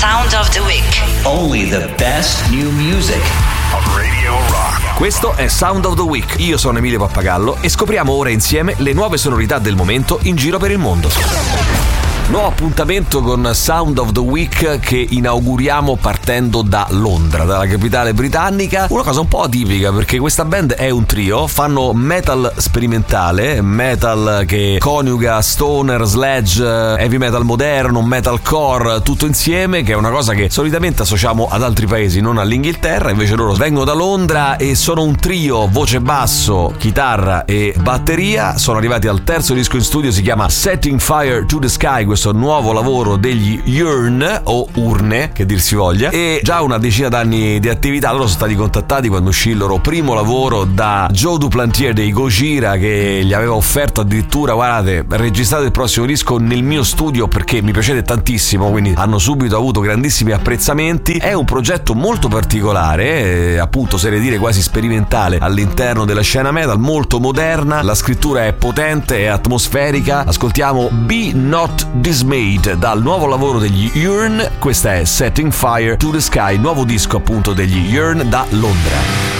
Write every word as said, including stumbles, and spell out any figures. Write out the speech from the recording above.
Sound of the Week. Only the best new music on Radio Rock. Questo è Sound of the Week. Io sono Emilio Pappagallo e scopriamo ora insieme le nuove sonorità del momento in giro per il mondo. Nuovo appuntamento con Sound of the Week che inauguriamo partendo da Londra, dalla capitale britannica. Una cosa un po' atipica perché questa band è un trio, fanno metal sperimentale, metal che coniuga stoner, sludge, heavy metal moderno, metalcore, tutto insieme, che è una cosa che solitamente associamo ad altri paesi, non all'Inghilterra. Invece loro vengono da Londra e sono un trio, voce basso, chitarra e batteria. Sono arrivati al terzo disco in studio, si chiama Setting Fire to the Sky, questo nuovo lavoro degli Urne o Urne che dir si voglia, e già una decina d'anni di attività. Loro sono stati contattati quando uscì il loro primo lavoro da Joe Duplantier dei Gojira, che gli aveva offerto addirittura: guardate, registrate il prossimo disco nel mio studio perché mi piacete tantissimo. Quindi hanno subito avuto grandissimi apprezzamenti. È un progetto molto particolare, eh, appunto oserei dire quasi sperimentale all'interno della scena metal, molto moderna. La scrittura è potente e atmosferica. Ascoltiamo Be Not Dismayed dal nuovo lavoro degli Urne. Questa è Setting Fire to the Sky, nuovo disco appunto degli Urne da Londra.